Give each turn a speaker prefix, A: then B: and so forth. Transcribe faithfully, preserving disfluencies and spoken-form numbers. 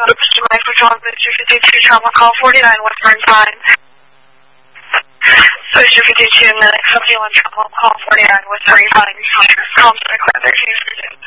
A: Mike for John, two fifty-two, Trauma Call forty-nine, West Burnside. So two fifty-two, minute fifty-one, Trauma Call forty-nine, West Burnside. Calm, thirteen.